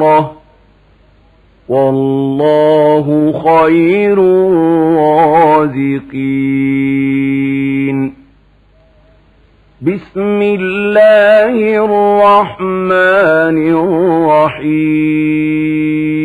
مرة والله خير الرازقين. بسم الله الرحمن الرحيم.